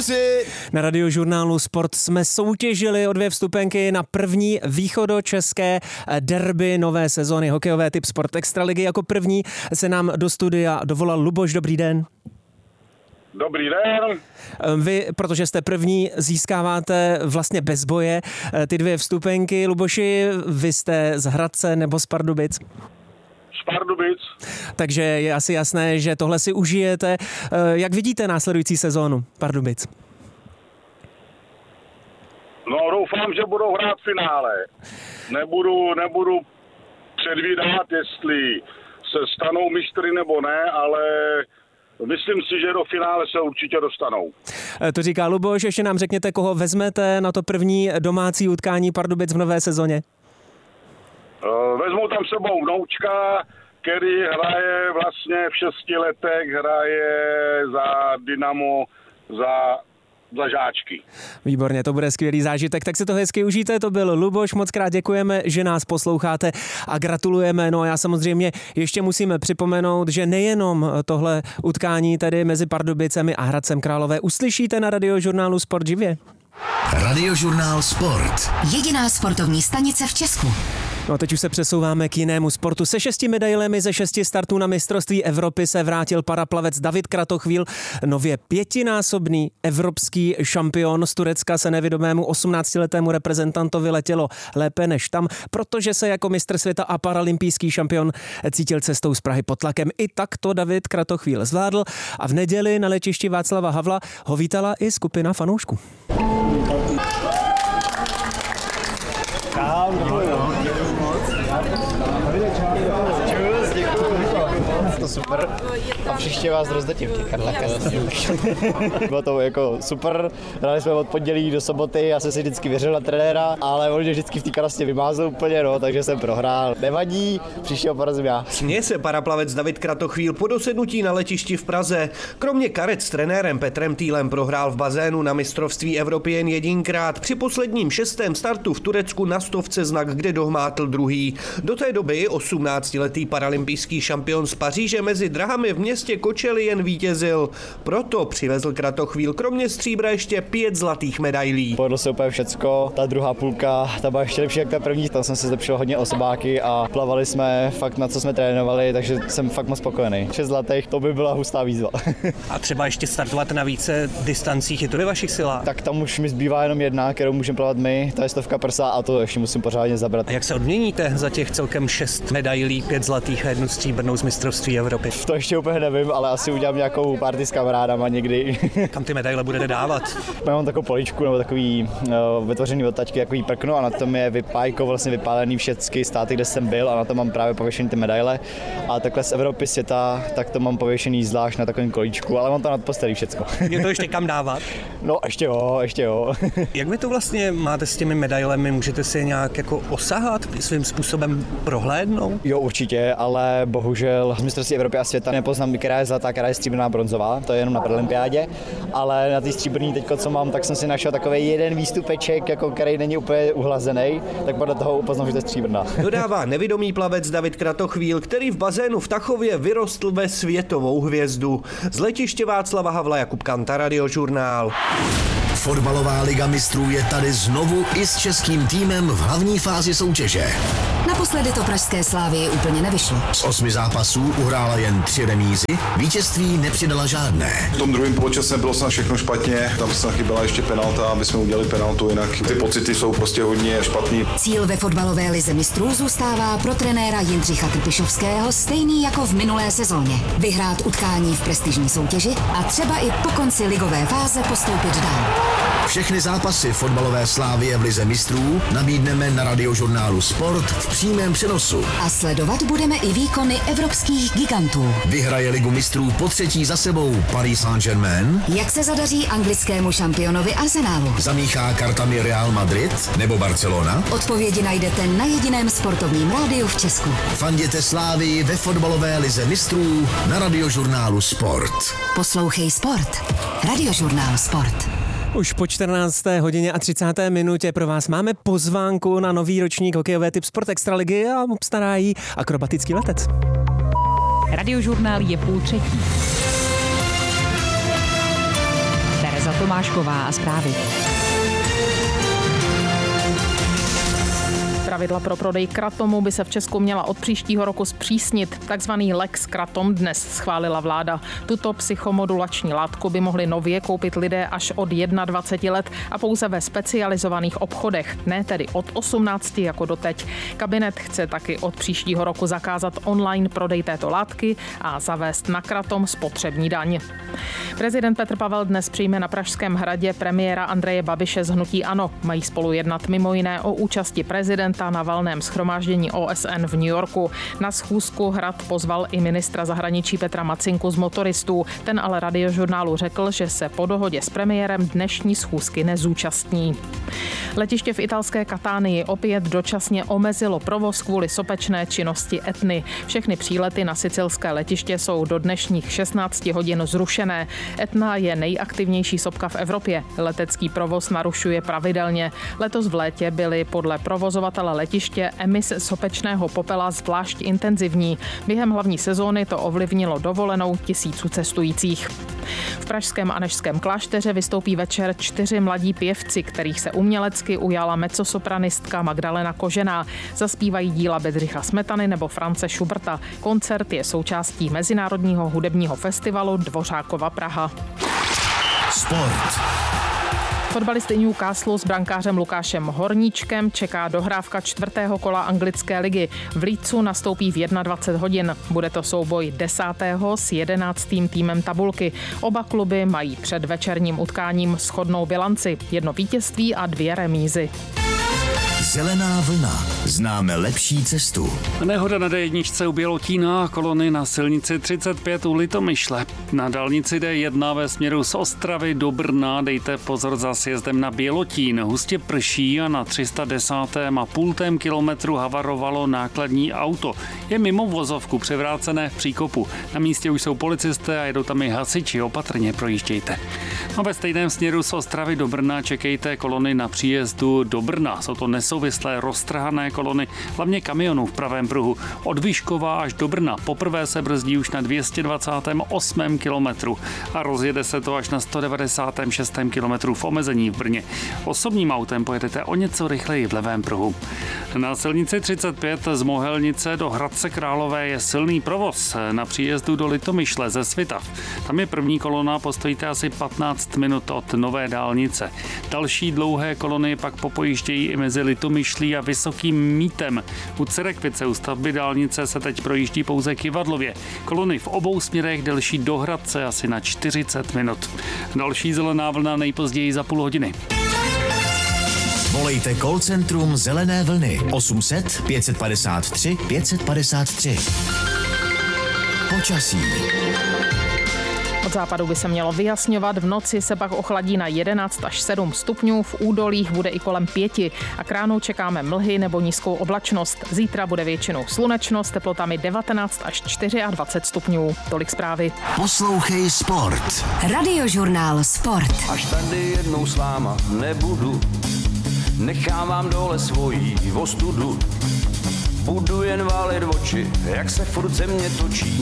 Pusi! Na Radiožurnálu Sport jsme soutěžili o 2 vstupenky na první východočeské derby nové sezóny hokejové typ Sport Extraligy. Jako první se nám do studia dovolal Luboš. Dobrý den. Dobrý den. Vy, protože jste první, získáváte vlastně bez boje ty 2 vstupenky. Luboši, vy jste z Hradce nebo z Pardubic? Z Pardubic. Takže je asi jasné, že tohle si užijete. Jak vidíte následující sezónu Pardubic? No, doufám, že budou hrát v finále. Nebudu předvídat, jestli se stanou mistry nebo ne, ale myslím si, že do finále se určitě dostanou. To říká Luboš. Ještě nám řekněte, koho vezmete na to první domácí utkání Pardubic v nové sezóně. Vezmu tam sebou vnoučka, který hraje vlastně v 6 letech, hraje za Dynamo, za žáčky. Výborně, to bude skvělý zážitek, tak si to hezky užijte. To byl Luboš, moc krát děkujeme, že nás posloucháte a gratulujeme. No a já samozřejmě ještě musíme připomenout, že nejenom tohle utkání tedy mezi Pardubicemi a Hradcem Králové uslyšíte na Radiožurnálu Sport živě. Radiožurnál Sport. Jediná sportovní stanice v Česku. No a teď už se přesouváme k jinému sportu. Se 6 medailemi ze 6 startů na mistrovství Evropy se vrátil paraplavec David Kratochvíl. Nově 5násobný evropský šampion. Z Turecka se nevidomému 18letému reprezentantovi letělo lépe než tam, protože se jako mistr světa a paralympijský šampion cítil cestou z Prahy pod tlakem. I tak to David Kratochvíl zvládl a v neděli na letišti Václava Havla ho vítala i skupina fanoušků. To super a příště vás rozdetím v těch karlách. Bylo to jako super, hráli jsme od pondělí do soboty, já jsem si vždycky věřil na trenéra, ale on mě vždycky v té karastě vymázl úplně, takže jsem prohrál. Nevadí, příště porazím já. Směje se paraplavec David Kratochvíl po dosednutí na letišti v Praze. Kromě karet s trenérem Petrem Týlem prohrál v bazénu na mistrovství Evropy jen jedinkrát. Při posledním 6. startu v Turecku na stovce znak, kde dohmátl druhý. Do té doby 18letý paralympijský šampion z Paříže mezi drahami v městě Kočeli jen vítězil. Proto přivezl Kratochvíl kromě stříbra ještě 5 zlatých medailí. Povedlo se úplně všecko, ta druhá půlka, ta byla ještě lepší jak ta první, tam jsem se zlepšil hodně osobáky a plavali jsme fakt na co jsme trénovali, takže jsem fakt moc spokojený. 6 zlatých, to by byla hustá výzva. A třeba ještě startovat na více distancích, je to ve vašich silách? Tak tam už mi zbývá jenom jedna, kterou můžeme plavat my, ta je 100 prsa a to ještě musím pořádně zabrat. A jak se odměníte za těch celkem 6 medailí, 5 zlatých a 1 stříbrnou z mistrovství Evropy? To ještě úplně nevím, ale asi udělám nějakou party s kamarádama někdy. Kam ty medaile budete dávat? Mám takovou poličku nebo takový vytvořený od tačky, takový prkno a na tom je vypájko vlastně vypálený všechny státy, kde jsem byl a na tom mám právě pověšený ty medaile. A takhle z Evropy světa, tak to mám pověšený zvlášť na takovém kolíčku, ale mám to nad postelí všecko. Je to ještě kam dávat? No ještě jo. Jak vy to vlastně máte s těmi medailemi? Můžete si je nějak jako osahat, svým způsobem prohlédnout? Jo, určitě, ale bohužel z mistrovství Evropy a světa nepoznám, která je zlatá, která je stříbrná, bronzová, to je jenom na paralympiádě, ale na té stříbrný teďko, co mám, tak jsem si našel takový jeden výstupeček, jako který není úplně uhlazený, tak podle toho upoznám, že to je stříbrná. Dodává nevidomý plavec David Kratochvíl, který v bazénu v Tachově vyrostl ve světovou hvězdu. Z letiště Václava Havla Jakub Kanta, Radiožurnál. Fotbalová liga mistrů je tady znovu i s českým týmem v hlavní fázi soutěže. Naposledy to pražské Slávii úplně nevyšlo. Z 8 zápasů uhrála jen 3 remízy, vítězství nepřidala žádné. V tom druhém poločase bylo snad všechno špatně, tam se chyběla ještě penalta, aby jsme udělali penaltu, jinak ty pocity jsou prostě hodně špatný. Cíl ve fotbalové lize mistrů zůstává pro trenéra Jindřicha Trpišovského stejný jako v minulé sezóně. Vyhrát utkání v prestižní soutěži a třeba i po konci ligové fáze postoupit dál. Všechny zápasy fotbalové Slávie v lize mistrů nabídneme na Radiožurnálu Sport v přímém přenosu. A sledovat budeme i výkony evropských gigantů. Vyhraje ligu mistrů po 3. za sebou Paris Saint-Germain? Jak se zadaří anglickému šampionovi Arsenalu? Zamíchá kartami Real Madrid nebo Barcelona? Odpovědi najdete na jediném sportovním rádiu v Česku. Fanděte Slávii ve fotbalové lize mistrů na Radiožurnálu Sport. Poslouchej Sport. Radiožurnál Sport. Už po 14. hodině a 30. minutě pro vás máme pozvánku na nový ročník hokejové typ Sport Extraligy a obstará ji akrobatický letec. Radiožurnál je 2:30. Tereza Tomášková a zprávy. Pravidla pro prodej kratomu by se v Česku měla od příštího roku zpřísnit. Takzvaný Lex Kratom dnes schválila vláda. Tuto psychomodulační látku by mohli nově koupit lidé až od 21 let a pouze ve specializovaných obchodech, ne tedy od 18 jako doteď. Kabinet chce taky od příštího roku zakázat online prodej této látky a zavést na kratom spotřební daň. Prezident Petr Pavel dnes přijme na Pražském hradě premiéra Andreje Babiše z hnutí ANO. Mají spolu jednat mimo jiné o účasti prezidenta na valném shromáždění OSN v New Yorku. Na schůzku Hrad pozval i ministra zahraničí Petra Macinku z Motoristů. Ten ale Radiožurnálu řekl, že se po dohodě s premiérem dnešní schůzky nezúčastní. Letiště v italské Katánii opět dočasně omezilo provoz kvůli sopečné činnosti Etny. Všechny přílety na sicilské letiště jsou do dnešních 16 hodin zrušené. Etna je nejaktivnější sopka v Evropě. Letecký provoz narušuje pravidelně. Letos v létě byly podle provozovatele letiště emise sopečného popela zvlášť intenzivní. Během hlavní sezóny to ovlivnilo dovolenou tisíců cestujících. V pražském Anežském klášteře vystoupí večer 4 mladí pěvci, kterých se umělecky ujala mezzosopranistka Magdalena Kožená. Zaspívají díla Bedřicha Smetany nebo Franze Schuberta. Koncert je součástí Mezinárodního hudebního festivalu Dvořákova Praha. Sport. Fotbalisty Newcastle s brankářem Lukášem Horníčkem čeká dohrávka 4. kola anglické ligy. V Leedsu nastoupí v 21 hodin. Bude to souboj 10. s 11. týmem tabulky. Oba kluby mají před večerním utkáním shodnou bilanci. 1 vítězství a 2 remízy. Zelená vlna. Známe lepší cestu. Nehoda na D1 u Bělotína, kolony na silnici 35 u Litomyšle. Na dálnici D1 ve směru z Ostravy do Brna dejte pozor za sjezdem na Bělotín. Hustě prší a na 310,5 kilometru havarovalo nákladní auto. Je mimo vozovku převrácené v příkopu. Na místě už jsou policisté a jedou tam i hasiči. Opatrně projíždějte. A ve stejném směru z Ostravy do Brna čekejte kolony na příjezdu do Brna. Jsou to nesouvislé roztrhané kolony, hlavně kamionů v pravém pruhu. Od Vyškova až do Brna poprvé se brzdí už na 228 kilometru a rozjede se to až na 196 kilometru v omezení v Brně. Osobním autem pojedete o něco rychleji v levém pruhu. Na silnici 35 z Mohelnice do Hradce Králové je silný provoz. Na příjezdu do Litomyšle ze Svitav. Tam je první kolona, postojíte asi 15 minut od nové dálnice. Další dlouhé kolony pak popojíždějí i mezi Litomyšlí a Vysokým Mítem. U Cerekvice u stavby dálnice se teď projíždí pouze Kyvadlově. Kolony v obou směrech delší do Hradce asi na 40 minut. Další zelená vlna nejpozději za půl hodiny. Volejte call centrum Zelené vlny 800 553 553. Počasí. Od západu by se mělo vyjasňovat, v noci se pak ochladí na 11 až 7 stupňů, v údolích bude i kolem 5 a k ránu čekáme mlhy nebo nízkou oblačnost. Zítra bude většinou slunečno s teplotami 19 až 24 stupňů. Tolik zprávy. Poslouchej Sport. Radiožurnál Sport. Až tady jednou s váma nebudu, nechávám dole svojí ostudu. Budu jen válet oči, jak se furt ze mě točí.